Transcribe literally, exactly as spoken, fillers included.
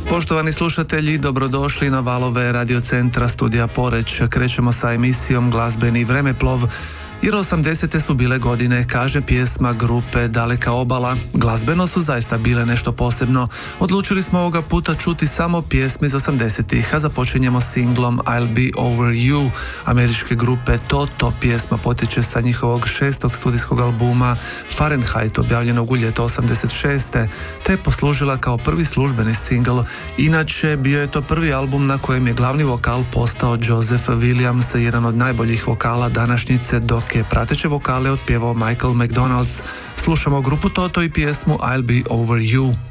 Poštovani slušatelji, dobrodošli na valove radiocentra Studija Poreć. Krećemo sa emisijom Glazbeni vremeplov, jer osamdesete su bile godine, kaže pjesma grupe Daleka obala. Glazbeno su zaista bile nešto posebno. Odlučili smo ovoga puta čuti samo pjesme iz osamdesetih, a započinjemo singlom I'll Be Over You američke grupe Toto. Pjesma potječe sa njihovog šestog studijskog albuma Fahrenheit, objavljenog u ljeto osamdeset šeste, te je poslužila kao prvi službeni singl. Inače, bio je to prvi album na kojem je glavni vokal postao Joseph Williams, jedan od najboljih vokala današnjice, dok je prateće vokale otpjevao Michael McDonald. Slušamo grupu Toto i pjesmu I'll Be Over You.